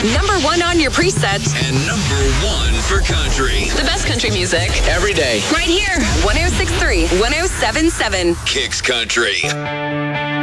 Number 1 on your presets. And number 1 for country. The best country music. Every day. Right here. 106.3, 107.7. Kicks Country.